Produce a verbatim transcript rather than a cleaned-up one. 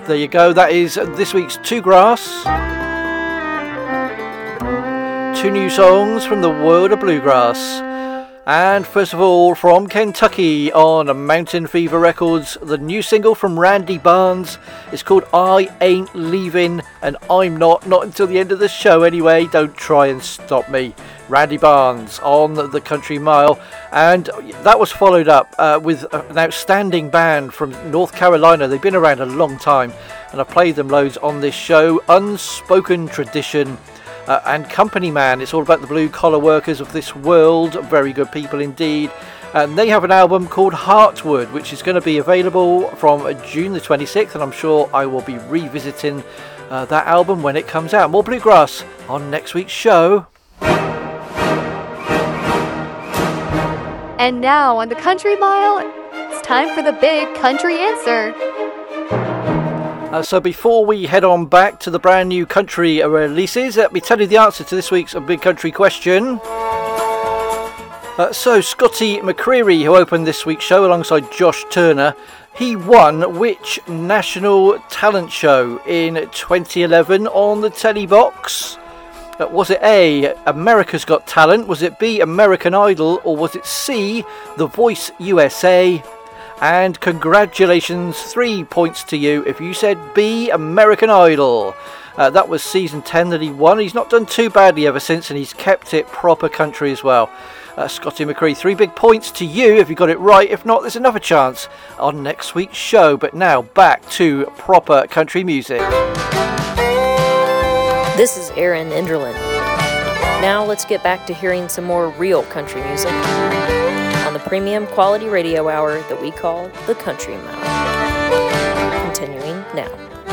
There you go. That is this week's Two Grass. Two new songs from the world of bluegrass. And first of all, from Kentucky on Mountain Fever Records, the new single from Randy Barnes is called I Ain't Leaving, and I'm not, not until the end of the show anyway. Don't try and stop me. Randy Barnes on the Country Mile. And that was followed up uh, with an outstanding band from North Carolina. They've been around a long time, and I've played them loads on this show. Unspoken Tradition. Uh, and Company Man. It's all about the blue collar workers of this world. Very good people indeed. And they have an album called Heartwood, which is going to be available from June the twenty-sixth, and I'm sure I will be revisiting uh, that album when it comes out. More bluegrass on next week's show. And now on the Country Mile, it's time for the big country answer. Uh, so before we head on back to the brand new country releases, let me tell you the answer to this week's Big Country question. Uh, so Scotty McCreery, who opened this week's show alongside Josh Turner, he won which national talent show in twenty eleven on the telly box? Uh, was it A, America's Got Talent? Was it B, American Idol? Or was it C, The Voice U S A? And congratulations, three points to you if you said B, American Idol. Uh, that was season ten that he won. He's not done too badly ever since, and he's kept it proper country as well. Uh, Scotty McCree, three big points to you if you got it right. If not, there's another chance on next week's show. But now back to proper country music. This is Aaron Enderlin. Now let's get back to hearing some more real country music on the premium quality radio hour that we call the Country Mile. Continuing now.